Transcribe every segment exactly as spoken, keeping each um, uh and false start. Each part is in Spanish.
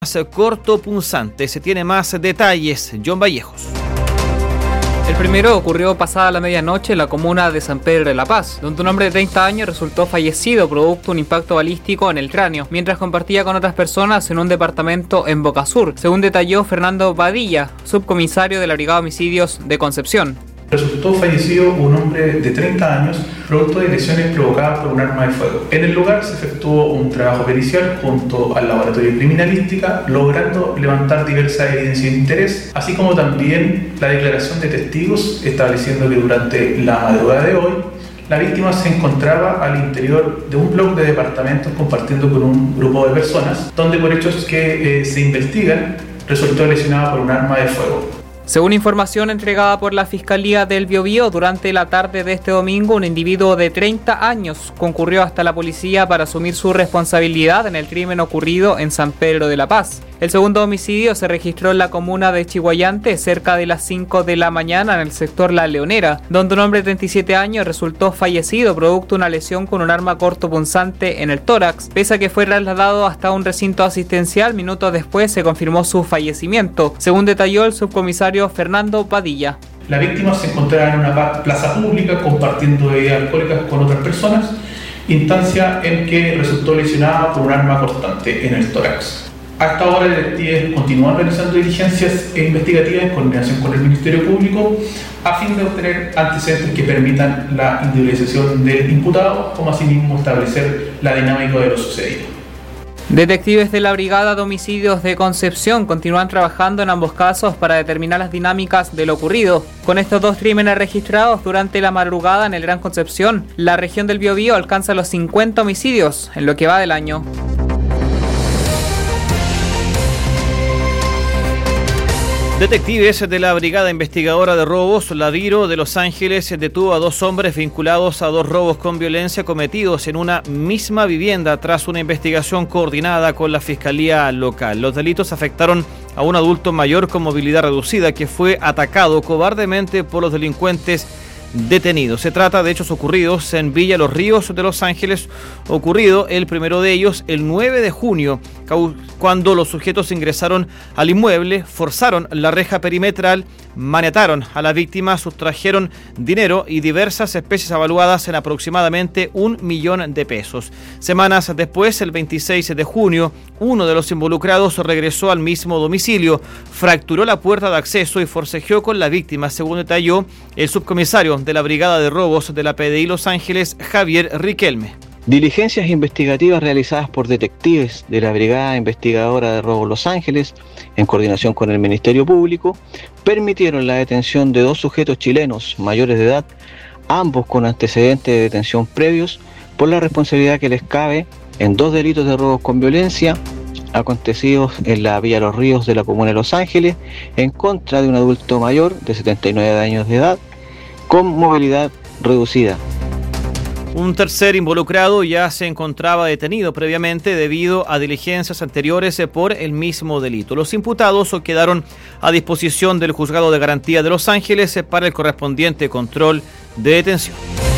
cortopunzante. Se tiene más detalles. John Vallejos. El primero ocurrió pasada la medianoche en la comuna de San Pedro de la Paz, donde un hombre de treinta años resultó fallecido producto de un impacto balístico en el cráneo, mientras compartía con otras personas en un departamento en Boca Sur, según detalló Fernando Padilla, subcomisario de la Brigada de Homicidios de Concepción. Resultó fallecido un hombre de treinta años, producto de lesiones provocadas por un arma de fuego. En el lugar se efectuó un trabajo pericial junto al laboratorio de criminalística, logrando levantar diversas evidencias de interés, así como también la declaración de testigos, estableciendo que durante la madrugada de hoy, la víctima se encontraba al interior de un bloque de departamentos compartiendo con un grupo de personas, donde por hechos que eh, se investigan, resultó lesionada por un arma de fuego. Según información entregada por la Fiscalía del Biobío, durante la tarde de este domingo, un individuo de treinta años concurrió hasta la policía para asumir su responsabilidad en el crimen ocurrido en San Pedro de la Paz. El segundo homicidio se registró en la comuna de Chiguayante cerca de las cinco de la mañana en el sector La Leonera, donde un hombre de treinta y siete años resultó fallecido producto de una lesión con un arma cortopunzante en el tórax. Pese a que fue trasladado hasta un recinto asistencial, minutos después se confirmó su fallecimiento, según detalló el subcomisario Fernando Padilla. La víctima se encontraba en una plaza pública compartiendo bebidas alcohólicas con otras personas, instancia en que resultó lesionada por un arma cortante en el tórax. A esta hora, detectives continúan realizando diligencias investigativas en coordinación con el Ministerio Público a fin de obtener antecedentes que permitan la individualización del imputado, como asimismo establecer la dinámica de lo sucedido. Detectives de la Brigada de Homicidios de Concepción continúan trabajando en ambos casos para determinar las dinámicas de lo ocurrido. Con estos dos crímenes registrados durante la madrugada en el Gran Concepción, la región del Biobío alcanza los cincuenta homicidios en lo que va del año. Detectives de la Brigada Investigadora de Robos, la Viro de Los Ángeles, detuvo a dos hombres vinculados a dos robos con violencia cometidos en una misma vivienda tras una investigación coordinada con la Fiscalía local. Los delitos afectaron a un adulto mayor con movilidad reducida que fue atacado cobardemente por los delincuentes detenidos. Se trata de hechos ocurridos en Villa Los Ríos de Los Ángeles, ocurrido el primero de ellos el nueve de junio, cuando los sujetos ingresaron al inmueble, forzaron la reja perimetral, maniataron a la víctima, sustrajeron dinero y diversas especies avaluadas en aproximadamente un millón de pesos. Semanas después, el veintiséis de junio, uno de los involucrados regresó al mismo domicilio, fracturó la puerta de acceso y forcejeó con la víctima, según detalló el subcomisario de la Brigada de Robos de la P D I Los Ángeles, Javier Riquelme. Diligencias investigativas realizadas por detectives de la Brigada Investigadora de Robos Los Ángeles, en coordinación con el Ministerio Público, permitieron la detención de dos sujetos chilenos mayores de edad, ambos con antecedentes de detención previos, por la responsabilidad que les cabe en dos delitos de robos con violencia acontecidos en la Villa Los Ríos de la comuna de Los Ángeles, en contra de un adulto mayor de setenta y nueve años de edad, con movilidad reducida. Un tercer involucrado ya se encontraba detenido previamente debido a diligencias anteriores por el mismo delito. Los imputados quedaron a disposición del Juzgado de Garantía de Los Ángeles para el correspondiente control de detención.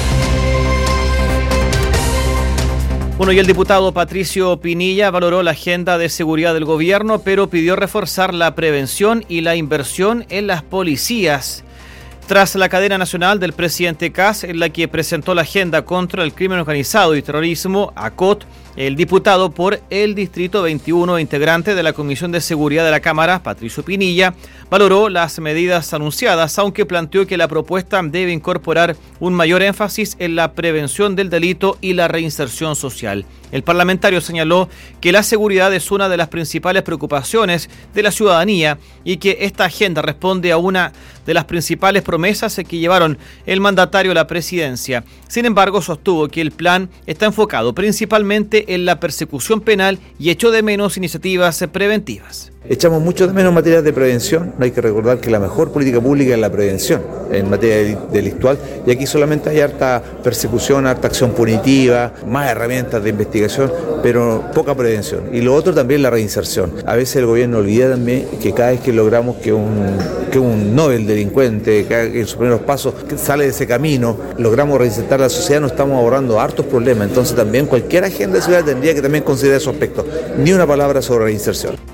Bueno, y el diputado Patricio Pinilla valoró la agenda de seguridad del gobierno, pero pidió reforzar la prevención y la inversión en las policías. Tras la cadena nacional del presidente Kast, en la que presentó la agenda contra el crimen organizado y terrorismo, A C O T, el diputado por el Distrito veintiuno, integrante de la Comisión de Seguridad de la Cámara, Patricio Pinilla, valoró las medidas anunciadas, aunque planteó que la propuesta debe incorporar un mayor énfasis en la prevención del delito y la reinserción social. El parlamentario señaló que la seguridad es una de las principales preocupaciones de la ciudadanía y que esta agenda responde a una de las principales promesas que llevaron el mandatario a la presidencia. Sin embargo, sostuvo que el plan está enfocado principalmente en la persecución penal y echó de menos iniciativas preventivas. Echamos mucho de menos materias de prevención. No hay que recordar que la mejor política pública es la prevención en materia delictual, y aquí solamente hay harta persecución, harta acción punitiva, más herramientas de investigación, pero poca prevención. Y lo otro también la reinserción. A veces el gobierno olvida también que cada vez que logramos que un, que un Nobel delincuente, que en sus primeros pasos sale de ese camino, logramos reinsertar a la sociedad, nos estamos ahorrando hartos problemas. Entonces también cualquier agenda de seguridad tendría que también considerar esos aspectos. Ni una palabra sobre reinserción.